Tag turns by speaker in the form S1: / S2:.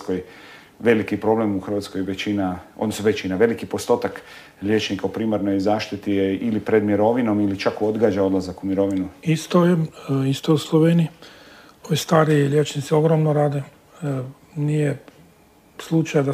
S1: Hrvatskoj veliki problem u Hrvatskoj veliki postotak liječnika u primarnoj zaštiti je ili pred mirovinom ili čak odgađa odlazak u mirovinu.
S2: Isto u Sloveniji. Ovi stariji liječnici ogromno rade. Nije slučaj da